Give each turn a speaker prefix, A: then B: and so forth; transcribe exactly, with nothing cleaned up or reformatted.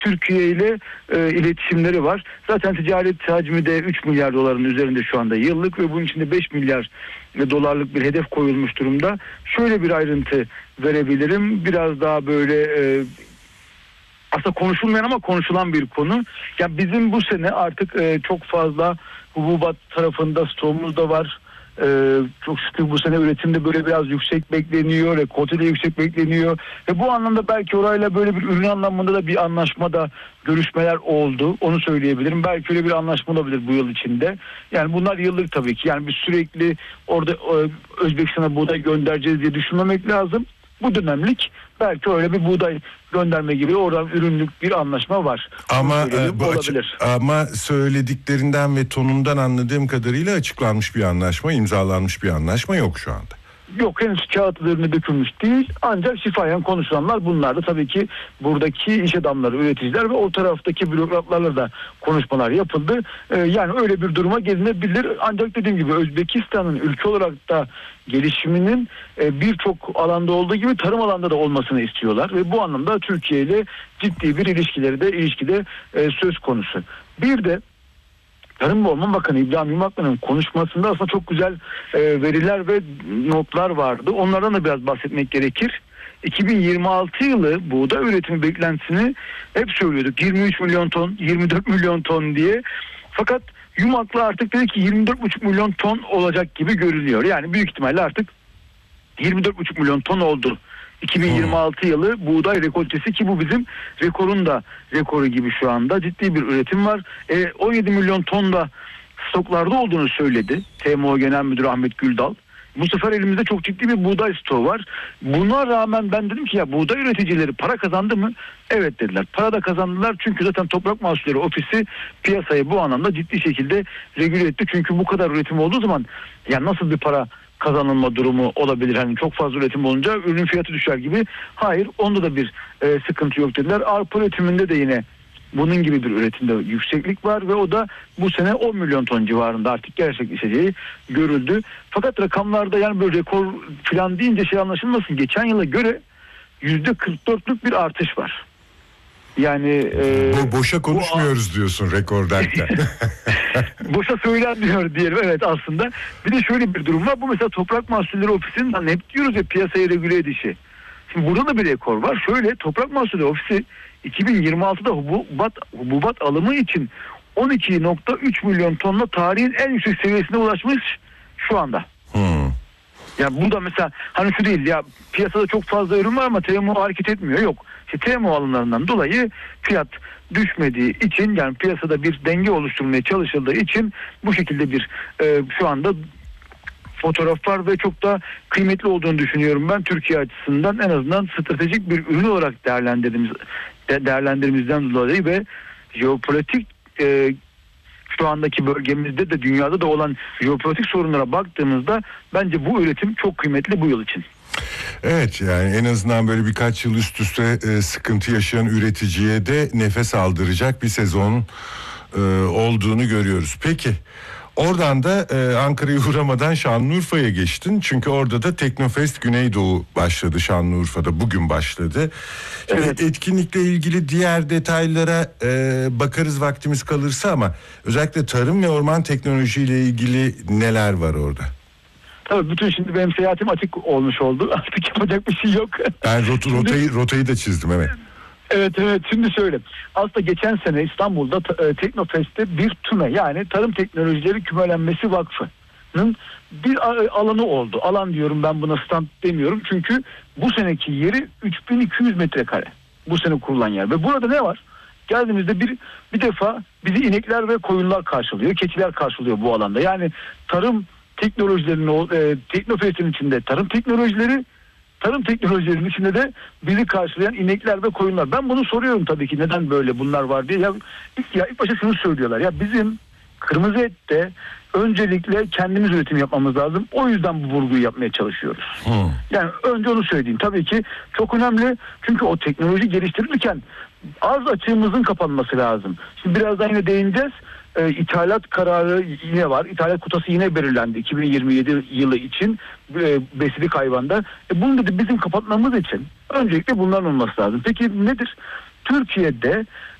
A: Türkiye ile e, iletişimleri var. Zaten ticaret hacmi de üç milyar doların üzerinde şu anda yıllık ve bunun içinde beş milyar dolarlık bir hedef koyulmuş durumda. Şöyle bir ayrıntı verebilirim. Biraz daha böyle e, aslında konuşulmayan ama konuşulan bir konu. Ya bizim bu sene artık e, çok fazla hububat tarafında stoğumuz da var. Ee, çok şükür bu sene üretimde böyle biraz yüksek bekleniyor, rekolte de yüksek bekleniyor ve bu anlamda belki orayla böyle bir ürün anlamında da bir anlaşmada görüşmeler oldu, onu söyleyebilirim. Belki öyle bir anlaşma olabilir bu yıl içinde. Yani bunlar yıllık tabii ki, yani biz sürekli orada e, Özbekistan'a buğday göndereceğiz diye düşünmemek lazım. Bu dönemlik belki öyle bir buğday gönderme gibi oradan ürünlük bir anlaşma var.
B: Ama e, bu olabilir. Açık, ama söylediklerinden ve tonundan anladığım kadarıyla açıklanmış bir anlaşma, imzalanmış bir anlaşma yok şu anda.
A: Yok, henüz kağıt üzerine dökülmüş değil. Ancak şifayen konuşulanlar bunlar da tabii ki buradaki iş adamları, üreticiler ve o taraftaki bürokratlarla da konuşmalar yapıldı. Ee, yani öyle bir duruma gelinebilir. Ancak dediğim gibi Özbekistan'ın ülke olarak da gelişiminin e, birçok alanda olduğu gibi tarım alanda da olmasını istiyorlar. Ve bu anlamda Türkiye ile ciddi bir ilişkileri de ilişkide e, söz konusu. Bir de Tarım ve Orman Bakanı İbrahim Yumaklı'nın konuşmasında aslında çok güzel e, veriler ve notlar vardı. Onlardan da biraz bahsetmek gerekir. iki bin yirmi altı yılı buğday üretimi beklentisini hep söylüyorduk. yirmi üç milyon ton, yirmi dört milyon ton diye. Fakat Yumaklı artık dedi ki yirmi dört buçuk milyon ton olacak gibi görünüyor. Yani büyük ihtimalle artık yirmi dört buçuk milyon ton oldu. iki bin yirmi altı yılı buğday rekoltesi, ki bu bizim rekorun da rekoru gibi şu anda ciddi bir üretim var. E, on yedi milyon ton da stoklarda olduğunu söyledi T M O Genel Müdürü Ahmet Güldal. Bu sefer elimizde çok ciddi bir buğday stoğu var. Buna rağmen ben dedim ki ya buğday üreticileri para kazandı mı? Evet dediler. Para da kazandılar çünkü zaten Toprak Mahsulleri Ofisi piyasayı bu anlamda ciddi şekilde regüle etti. Çünkü bu kadar üretim olduğu zaman ya nasıl bir para kazanılma durumu olabilir? Hani çok fazla üretim olunca ürün fiyatı düşer gibi. Hayır, onda da bir e, sıkıntı yok dediler. Arpa üretiminde de yine bunun gibi bir üretimde yükseklik var ve o da bu sene on milyon ton civarında artık gerçekleşeceği görüldü. Fakat rakamlarda yani böyle rekor falan deyince şey anlaşılmasın. Geçen yıla göre yüzde kırk dörtlük bir artış var. Yani e,
B: bu boşa konuşmuyoruz bu, diyorsun rekor derken.
A: Boşa söylenmiyor diyelim, evet aslında. Bir de şöyle bir durum var. Bu mesela Toprak Mahsulleri Ofisi'nin hep diyoruz ya piyasayı regüle edişi. Şimdi burada da bir rekor var. Şöyle Toprak Mahsulleri Ofisi iki bin yirmi altıda hububat, hububat alımı için on iki virgül üç milyon tonla tarihin en yüksek seviyesine ulaşmış şu anda. Hmm. Ya bu da mesela hani şu değil ya, piyasada çok fazla ürün var ama T M O hareket etmiyor. Yok. İşte T M O alımlarından dolayı fiyat düşmediği için, yani piyasada bir denge oluşturmaya çalışıldığı için bu şekilde bir e, şu anda fotoğraf var ve çok da kıymetli olduğunu düşünüyorum ben Türkiye açısından. En azından stratejik bir ürün olarak değerlendirdiğimiz değerlendirmemizden dolayı ve jeopolitik e, şu andaki bölgemizde de dünyada da olan jeopolitik sorunlara baktığımızda bence bu üretim çok kıymetli bu yıl için.
B: Evet, yani en azından böyle birkaç yıl üst üste e, sıkıntı yaşayan üreticiye de nefes aldıracak bir sezon e, olduğunu görüyoruz. Peki oradan da e, Ankara'ya uğramadan Şanlıurfa'ya geçtin. Çünkü orada da Teknofest Güneydoğu başladı Şanlıurfa'da. Bugün başladı. Evet. Etkinlikle ilgili diğer detaylara e, bakarız vaktimiz kalırsa ama özellikle tarım ve orman teknolojiyle ilgili neler var orada?
A: Tabii bütün şimdi benim seyahatim açık olmuş oldu. Artık yapacak bir şey yok.
B: Ben rot- şimdi... rotayı, rotayı da çizdim evet.
A: Evet evet şimdi şöyle. Aslında geçen sene İstanbul'da e, Teknofest'te bir TÜME, yani Tarım Teknolojileri Kümelenmesi Vakfı'nın bir alanı oldu. Alan diyorum ben, buna stand demiyorum. Çünkü bu seneki yeri üç bin iki yüz metrekare. Bu sene kurulan yer. Ve burada ne var? Geldiğimizde bir bir defa bizi inekler ve koyunlar karşılıyor. Keçiler karşılıyor bu alanda. Yani tarım teknolojilerinin e, Teknofest'in içinde tarım teknolojileri, tarım teknolojilerinin içinde de bizi karşılayan inekler ve koyunlar. Ben bunu soruyorum tabii ki, neden böyle bunlar var diye. Ya ilk, ya ilk başta şunu söylüyorlar. Ya bizim kırmızı ette öncelikle kendimiz üretim yapmamız lazım. O yüzden bu vurguyu yapmaya çalışıyoruz. Hmm. Yani önce onu söyleyeyim. Tabii ki çok önemli. Çünkü o teknoloji geliştirirken arz açığımızın kapanması lazım. Şimdi birazdan yine değineceğiz. E, ithalat kararı yine var. İthalat kotası yine belirlendi iki bin yirmi yedi yılı için e, besicilik hayvanda. E, bunu da bizim kapatmamız için öncelikle bunların olması lazım. Peki nedir? Türkiye'de